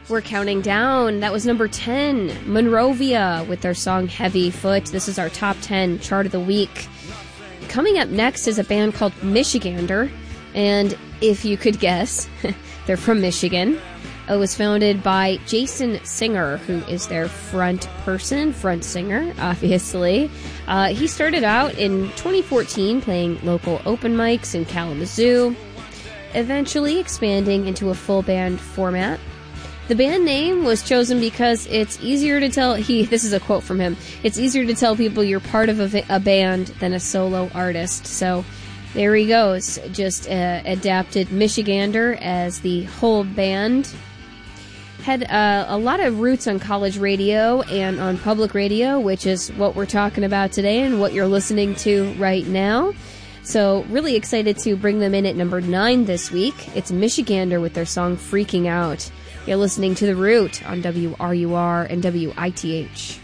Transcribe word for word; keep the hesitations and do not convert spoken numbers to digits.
We're counting down. That was number ten, Monrovia, with their song Heavy Foot. This is our top ten chart of the week. Coming up next is a band called Michigander, and if you could guess, they're from Michigan. It was founded by Jason Singer, who is their front person, front singer, obviously. Uh, he started out in twenty fourteen playing local open mics in Kalamazoo, eventually expanding into a full band format. The band name was chosen because it's easier to tell, he, this is a quote from him, it's easier to tell people you're part of a, a band than a solo artist. So there he goes, just uh, adapted Michigander as the whole band. Had uh, a lot of roots on college radio and on public radio, which is what we're talking about today and what you're listening to right now. So really excited to bring them in at number nine this week. It's Michigander with their song Freaking Out. You're listening to The Root on W R U R and W I T H.